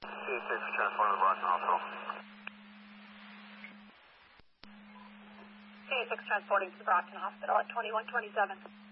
CA6 transporting to Brockton Hospital. CA6 transporting to the Brockton Hospital at 2127.